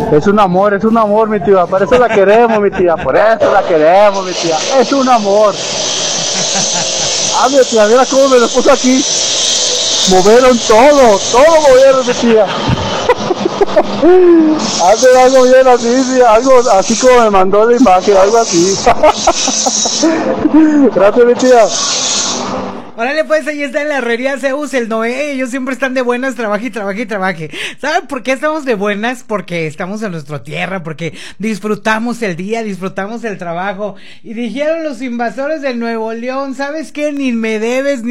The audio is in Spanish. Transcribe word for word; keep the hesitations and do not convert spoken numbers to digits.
Es un amor, es un amor, mi tía. Por eso la queremos, mi tía. Por eso la queremos, mi tía. Es un amor. Ah, mi tía, mira cómo me lo puso aquí. Movieron todo, todo movieron, mi tía. Hace algo bien así, sí, algo así como me mandó la imagen, algo así. Gracias, mi tía. Órale, pues ahí está en la herrería Zeus, el Noé. Ellos siempre están de buenas, trabaje y trabaje y trabaje. ¿Saben por qué estamos de buenas? Porque estamos en nuestra tierra, porque disfrutamos el día, disfrutamos el trabajo. Y dijeron los invasores del Nuevo León, ¿sabes qué? Ni me debes, ni